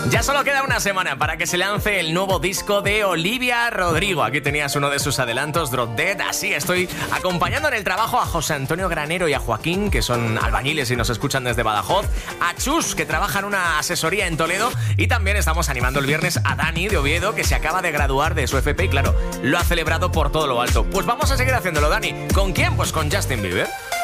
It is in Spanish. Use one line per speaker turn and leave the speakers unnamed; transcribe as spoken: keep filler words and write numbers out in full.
Ya solo queda una semana para que se lance el nuevo disco de Olivia Rodrigo. Aquí tenías uno de sus adelantos, Drop Dead. Así estoy acompañando en el trabajo a José Antonio Granero y a Joaquín, que son albañiles y nos escuchan desde Badajoz. A Chus, que trabaja en una asesoría en Toledo. Y también estamos animando el viernes a Dani de Oviedo, que se acaba de graduar de su F P y claro, lo ha celebrado por todo lo alto. Pues vamos a seguir haciéndolo, Dani. ¿Con quién? Pues con Justin Bieber.